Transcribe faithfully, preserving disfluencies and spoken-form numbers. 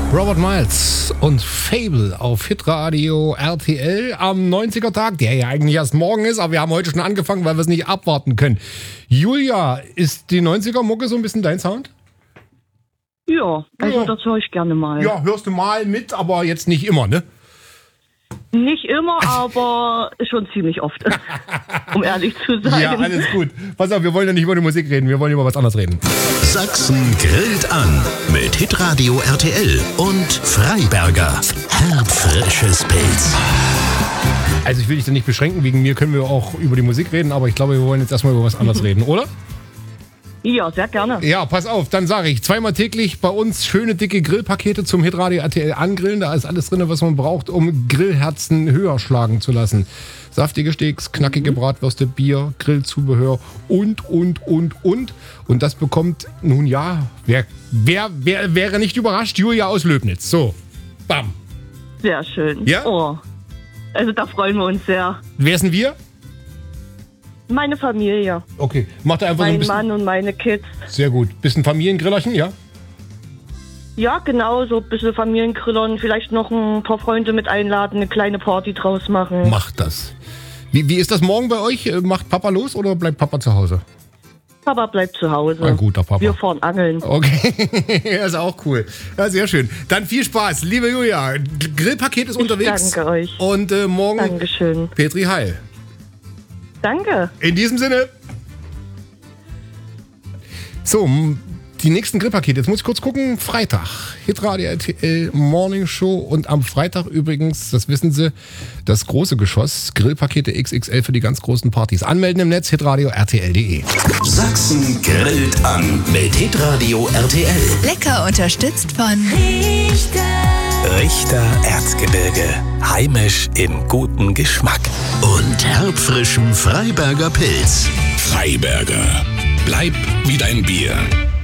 Robert Miles und Fable auf Hitradio R T L am neunziger-Tag, der ja eigentlich erst morgen ist, aber wir haben heute schon angefangen, weil wir es nicht abwarten können. Julia, ist die neunziger-Mucke so ein bisschen dein Sound? Ja, also Ja. das höre ich gerne mal. Ja, hörst du mal mit, aber jetzt nicht immer, ne? Nicht immer, aber schon ziemlich oft, um ehrlich zu sein. Ja, alles gut. Pass auf, wir wollen ja nicht über die Musik reden, wir wollen über was anderes reden. Sachsen grillt an mit Hitradio R T L und Freiberger. Herbfrisches Pilz. Also ich will dich da nicht beschränken, wegen mir können wir auch über die Musik reden, aber ich glaube, wir wollen jetzt erstmal über was anderes reden, oder? Ja, sehr gerne. Ja, pass auf, dann sage ich, zweimal täglich bei uns schöne dicke Grillpakete zum Hitradio R T L angrillen. Da ist alles drin, was man braucht, um Grillherzen höher schlagen zu lassen. Saftige Steaks, knackige Bratwürste, Bier, Grillzubehör und, und, und, und. Und das bekommt, nun ja, wer, wer, wer wäre nicht überrascht? Julia aus Löbnitz. So, bam. Sehr schön. Ja? Oh. Also da freuen wir uns sehr. Wer sind wir? Meine Familie, Okay, macht einfach so ein mein bisschen... Mann und meine Kids. Sehr gut. Bisschen Familiengrillerchen, ja? Ja, genau, so ein bisschen Familiengrillern, vielleicht noch ein paar Freunde mit einladen, eine kleine Party draus machen. Macht das. Wie, wie ist das morgen bei euch? Äh, Macht Papa los oder bleibt Papa zu Hause? Papa bleibt zu Hause. Ein guter Papa. Wir fahren angeln. Okay, das ist auch cool. Ja, sehr schön. Dann viel Spaß, liebe Julia. G- Grillpaket ist Ich unterwegs. danke euch. Und äh, morgen Dankeschön. Petri Heil. Danke. In diesem Sinne. So, m- die nächsten Grillpakete. Jetzt muss ich kurz gucken. Freitag. Hitradio R T L Morning Show. Und am Freitag übrigens, das wissen Sie, das große Geschoss. Grillpakete X X L für die ganz großen Partys. Anmelden im Netz, hitradio R T L punkt de. Sachsen grillt an mit Hitradio R T L. Lecker unterstützt von Richter Erzgebirge. Heimisch im guten Geschmack. Und herbfrischem Freiberger Pilz. Freiberger. Bleib wie dein Bier.